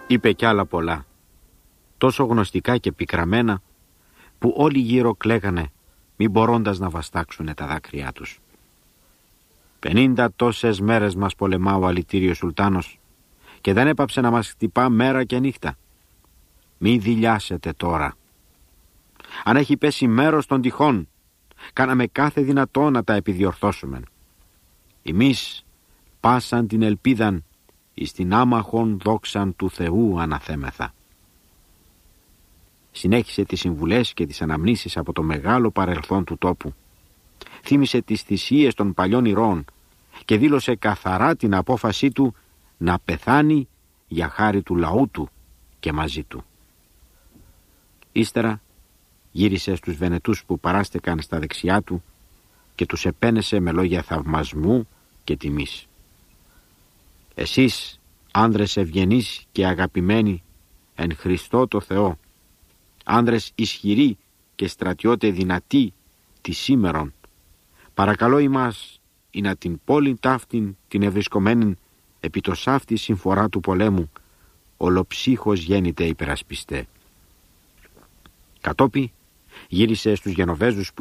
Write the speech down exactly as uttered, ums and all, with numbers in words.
Είπε κι άλλα πολλά, τόσο γνωστικά και πικραμένα, που όλοι γύρω κλαίγανε, μη μπορώντας να βαστάξουνε τα δάκρυά τους. Πενήντα τόσες μέρες μας πολεμά ο αλητήριος Σουλτάνος και δεν έπαψε να μας χτυπά μέρα και νύχτα. Μη δειλιάσετε τώρα. Αν έχει πέσει μέρος των τυχών, κάναμε κάθε δυνατό να τα επιδιορθώσουμε. Εμείς πάσαν την ελπίδαν εις την άμαχον δόξαν του Θεού αναθέμεθα. Συνέχισε τις συμβουλές και τις αναμνήσεις από το μεγάλο παρελθόν του τόπου. Θύμισε τις θυσίες των παλιών ηρώων και δήλωσε καθαρά την απόφασή του να πεθάνει για χάρη του λαού του και μαζί του. Ύστερα γύρισε στους Βενετούς που παράστεκαν στα δεξιά του και τους επένεσε με λόγια θαυμασμού και τιμής. Εσείς, άνδρες ευγενείς και αγαπημένοι εν Χριστώ το Θεό, άνδρες ισχυροί και στρατιώτε δυνατοί τη σήμερον, παρακαλώ ημάς ή να την πόλην ταύτην την ευρισκομένην επί το σάφτη συμφορά του πολέμου, ολοψύχος γέννητε υπερασπιστέ. Κατόπι γύρισε στους Γενοβέζους